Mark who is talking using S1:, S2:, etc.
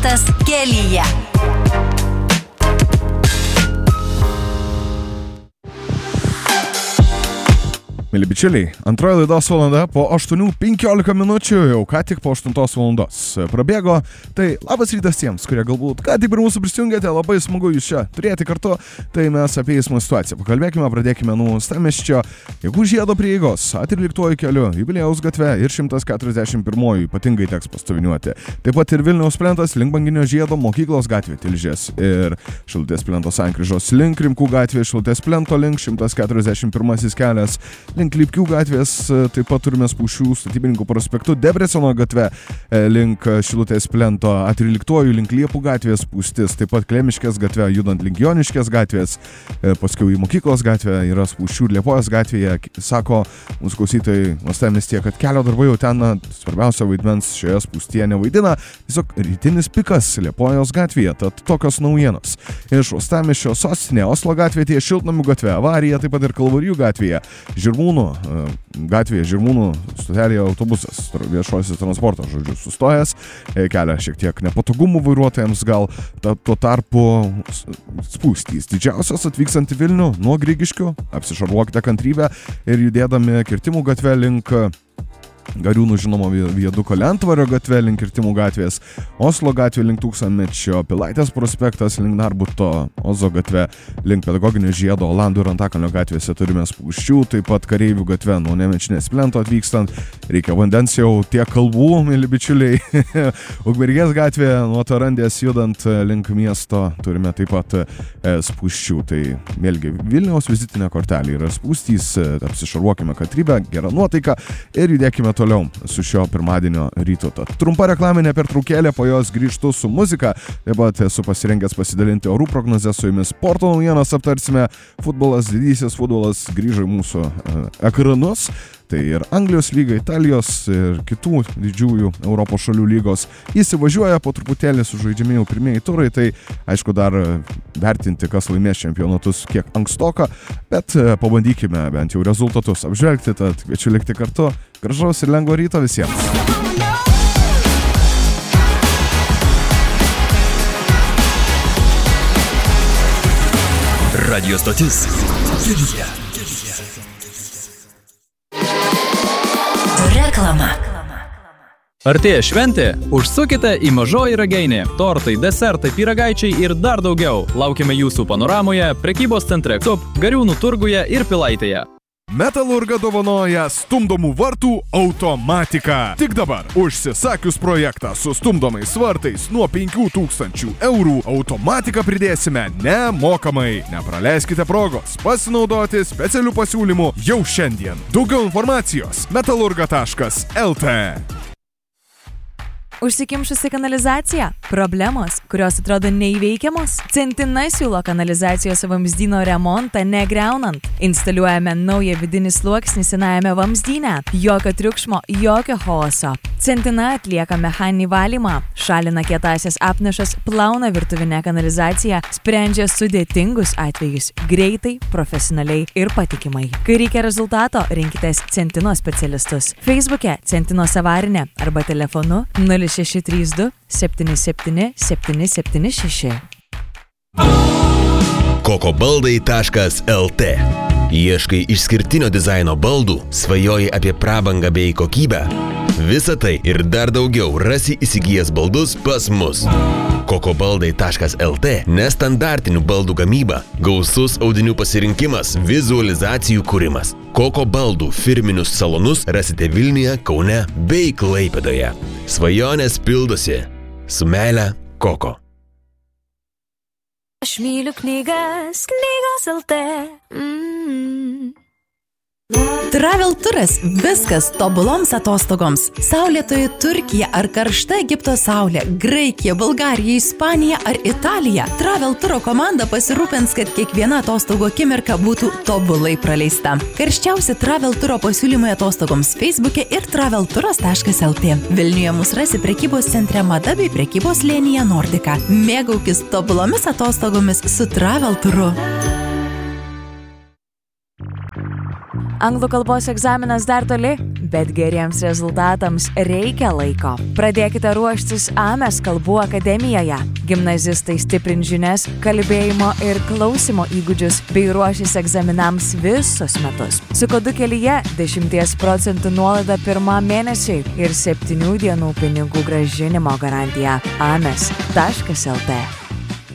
S1: Ekspertas kelyje.
S2: Mėly bičiuliai, antroji laidos valanda po 8:15 minučių, jau ką tik po 8 valandos prabėgo. Tai labas rytas tiems, kurie galbūt ką tik prie mūsų prisijungėte, labai smagu jūs čia turėti kartu. Tai mes apie eismo situaciją pakalbėkime, pradėkime nuo Uostamiesčio, Jėgų žiedo prieigos, 13 keliu, Jubiliejaus gatve ir 141 ypatingai teks pastoviniuoti. Taip pat ir Vilniaus plentas link Banginio žiedo, Mokyklos gatvė Tilžės ir Šilutės plento sankryžos link Rimkų gatvė, Šilutės plento link 141 kelias, link Lipkių gatvės, taip pat turime spūsčių Statybininkų prospektu, Debreceno gatve link Šilutės plento, 13 link Liepų gatvės spūstis, taip pat Klemiškės gatve judant link Joniškės gatvės, paskiau į Mokyklos gatvę yra spūsčių Liepojos gatvėje. Sako mūsų klausytojai Uostamiestyje, kad kelio darbai jau ten svarbiausia vaidmens šioje spūstyje nevaidina, tiesiog rytinis pikas Liepojos gatvėje, tad tokios naujienos. Iš Uostamiesčio sostinė Oslo gatvėje ties Šiltnamių gatve, avarija taip pat ir Kalvarijų gatvėje, Žirmūnų gatvėje, Žirmūnų stotelėje autobusas, viešuosis transportas, žodžiu, sustojęs, kelia šiek tiek nepatogumų vairuotojams, gal tuo tarpu spūstys didžiausios atvykstant į Vilnių nuo Grigiškių, apsišarvuokite kantrybę ir judėdami Kirtimų gatve link Gariūnų žinomo viaduko Lentvario gatve link Kirtimų gatvės, Oslo gatvė link Tūkstantmečio, Pilaitės prospektas link Narbuto, Ozo gatve link Pedagoginio žiedo, Olandų ir Antakalnio gatvėse turime spūsčių, taip pat Kareivių gatve nuo Nemenčinės plento atvykstant, reikia vandens jau tiek kalbų, mėly bičiuliai. Ukmergės gatvė nuo Tarandės judant link miesto turime taip pat spūsčių, tai vėlgi Vilniaus vizitinė kortelė yra spūstys, apsišarvuokime kantrybę, gerą nuotaiką ir judėkime toliau su šio pirmadienio ryto. Trumpa reklaminė pertraukėlė, po jos grįžtu su muzika. Taip pat esu pasirengęs pasidalinti orų prognozę su jumis. Sporto naujienas aptarsime. Futbolas, didysis futbolas grįžo į mūsų ekranus. Tai ir Anglijos lyga, Italijos ir kitų didžiųjų Europos šalių lygos įsivažiuoja, po truputėlį sužaidžiami jau pirmieji turai, tai aišku dar vertinti, kas laimės čempionatus kiek ankstoka, bet pabandykime bent jau rezultatus apžvelgti, tad kviečiu likti kartu. Gražaus ir lengvo ryto visiems.
S3: Radio stotis kelyje.
S1: Reklama.
S4: Artėja šventė? Užsukite į Mažoji Ragainė. Tortai, desertai, pyragaičiai ir dar daugiau. Laukiame jūsų panoramoje, prekybos centre Cup, Gariūnų turguje ir Pilaitėje.
S2: Metalurga dovanoja stumdomų vartų automatiką. Tik dabar, užsisakius projektą su stumdomais vartais nuo 5 000 eurų, automatiką pridėsime nemokamai. Nepraleiskite progos pasinaudoti specialių pasiūlymų jau šiandien. Daugiau informacijos metalurga.lt.
S5: Užsikimšusi kanalizacija? Problemos, kurios atrodo neįveikiamos? Centina siūlo kanalizacijos vamzdyno remontą negriaunant. Instaliuojame naują vidinį sluoksnį senajame vamzdyne. Jokio triukšmo, jokio chaoso. Centina atlieka mechaninį valymą, šalina kietąsias apnašas, plauna virtuvinę kanalizaciją, sprendžia sudėtingus atvejus greitai, profesionaliai ir patikimai. Kai reikia rezultato, rinkitės Centino specialistus. Facebook'e Centinos avarinė arba telefonu 0632 77 776.
S3: kokobaldai.lt. Ieškai išskirtinio dizaino baldų, svajoji apie prabangą bei kokybę. Visa tai ir dar daugiau rasi įsigijęs baldus pas mus. kokobaldai.lt. Nestandartinių baldų gamyba, gausus audinių pasirinkimas, vizualizacijų kūrimas. Koko baldų firminius salonus rasite Vilniuje, Kaune bei Klaipėdoje. Svajonės pildosi. Su meile Koko.
S6: Aš myliu knygas, knygos LT.
S7: Travel turas – viskas tobuloms atostogoms. Saulėtoji Turkija ar karšta Egipto saulė, Graikija, Bulgarija, Ispanija ar Italija. Travel turo komanda pasirūpins, kad kiekviena atostogo akimirka būtų tobulai praleista. Karščiausi Travel turo pasiūlymai atostogoms Facebook'e ir travelturas.lt. Vilniuje mus rasi prekybos centre Mada bei prekybos slėnyje Nordika. Mėgaukis tobulomis atostogomis su Travel turu.
S5: Anglų kalbos egzaminas dar toli? bet geriems rezultatams reikia laiko. Pradėkite ruoštis AMES kalbų akademijoje. Gimnazistai stiprins žinias, kalbėjimo ir klausimo įgūdžius bei ruošis egzaminams visus metus. Su kodu kelyje 10% nuolaida pirmam mėnesiui ir 7 dienų pinigų grąžinimo garantija. ames.lt